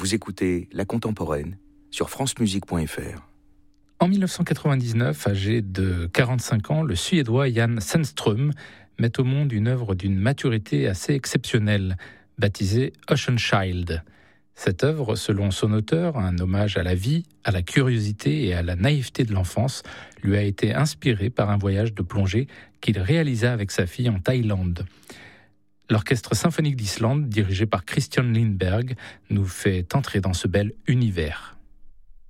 Vous écoutez La Contemporaine sur francemusique.fr. En 1999, âgé de 45 ans, le Suédois Jan Sandström met au monde une œuvre d'une maturité assez exceptionnelle, baptisée Ocean Child. Cette œuvre, selon son auteur, un hommage à la vie, à la curiosité et à la naïveté de l'enfance, lui a été inspirée par un voyage de plongée qu'il réalisa avec sa fille en Thaïlande. L'Orchestre symphonique d'Islande, dirigé par Christian Lindberg, nous fait entrer dans ce bel univers.